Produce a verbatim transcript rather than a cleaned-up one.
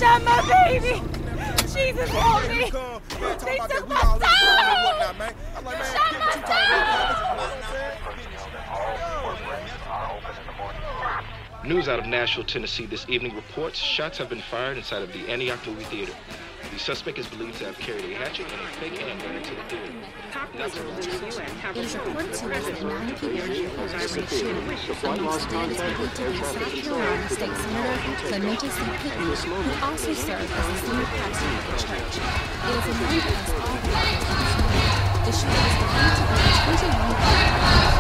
shot my baby! Jesus, help me! They took my son! They shot my son! News out of Nashville, Tennessee this evening reports shots have been fired inside of the Antioch movie theater. The suspect is believed to have carried a hatchet and a fake handgun into the theater. It is reported to us that nine people were killed in the shooting. Amongst the dead is believed to be South Carolina State Senator Clemente C. Pickney, who also served as the senior pastor of the church. It is a known to us all that the shooter is believed to be twenty-one.